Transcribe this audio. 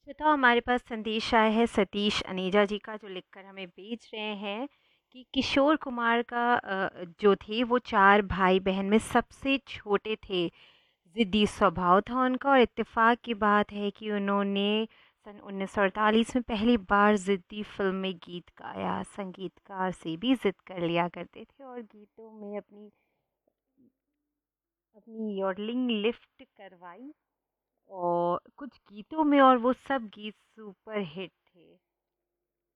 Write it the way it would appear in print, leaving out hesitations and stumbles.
श्वेता, हमारे पास संदेश आया है सतीश अनेजा जी का, जो लिखकर हमें भेज रहे हैं कि किशोर कुमार का जो थे वो चार भाई बहन में सबसे छोटे थे। ज़िद्दी स्वभाव था उनका, और इत्तेफाक की बात है कि उन्होंने सन 1948 में पहली बार ज़िद्दी फिल्म में गीत गाया। संगीतकार से भी ज़िद कर लिया करते थे और गीतों में अपनी अपनी यॉडलिंग लिफ्ट करवाई और कुछ गीतों में, और वो सब गीत सुपर हिट थे।